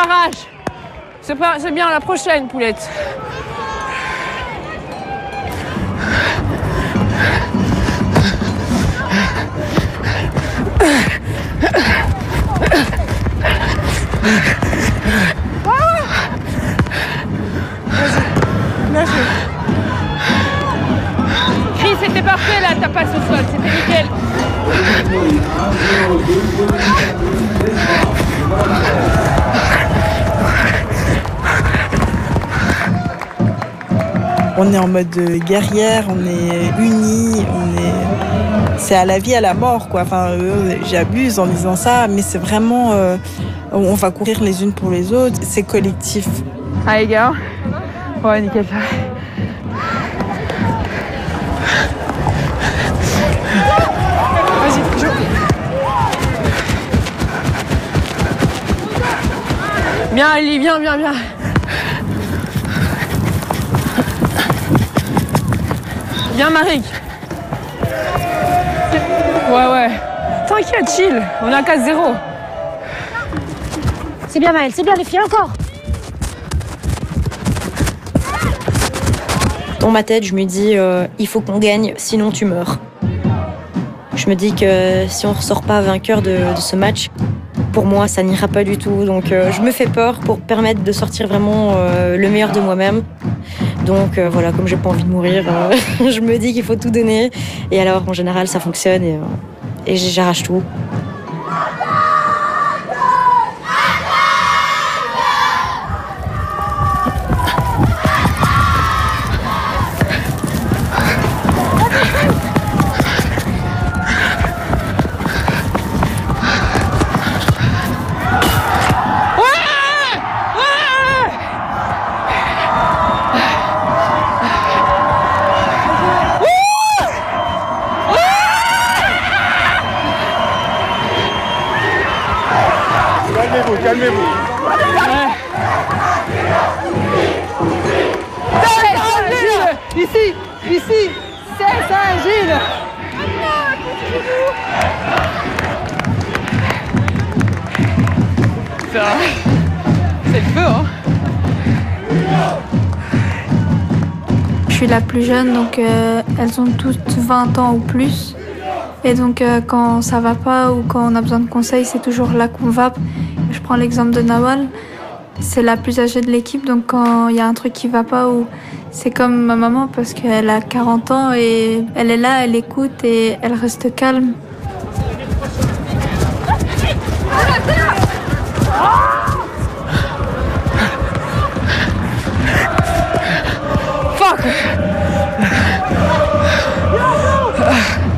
barrage. C'est bien la prochaine, Poulette. Chris, c'était parfait là, ta passe au sol, c'était nickel. On est en mode guerrière, on est unis, c'est à la vie, à la mort, quoi. Enfin, j'abuse en disant ça, mais c'est vraiment, on va courir les unes pour les autres, c'est collectif. Ah les gars, ouais nickel ça. Vas-y, joue. Bien Ali, bien. Bien Marik. Ouais. T'inquiète, chill. On a 4-0. C'est bien Maëlle, c'est bien les filles, encore. Dans ma tête, je me dis il faut qu'on gagne, sinon tu meurs. Je me dis que si on ne ressort pas vainqueur de ce match, pour moi, ça n'ira pas du tout. Donc je me fais peur pour permettre de sortir vraiment le meilleur de moi-même. Donc voilà, comme j'ai pas envie de mourir, je me dis qu'il faut tout donner. Et alors, en général, ça fonctionne et j'arrache tout. Calmez-vous. Ici, c'est Saint-Gilles. C'est le feu, hein. Je suis la plus jeune, donc elles ont toutes 20 ans ou plus. Et donc quand ça va pas ou quand on a besoin de conseils, c'est toujours là qu'on va. Je prends l'exemple de Nawal, c'est la plus âgée de l'équipe, donc quand il y a un truc qui va pas, ou c'est comme ma maman parce qu'elle a 40 ans et elle est là, elle écoute et elle reste calme. Fuck!